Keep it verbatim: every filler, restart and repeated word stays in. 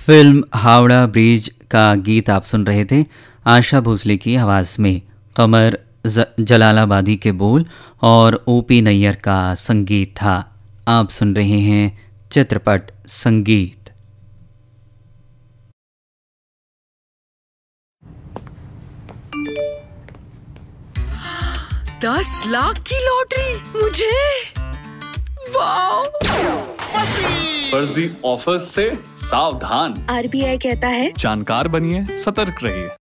Film Howrah bridge का गीत आप सुन रहे थे आशा भोसले की आवाज़ में। कमर जलालाबादी के बोल और ओपी नैयर का संगीत था। आप सुन रहे हैं चित्रपट संगीत। दस लाख की लॉटरी मुझे, वाह! फर्जी ऑफर्स से सावधान। आरबीआई कहता है जानकार बनिए, सतर्क रहिए।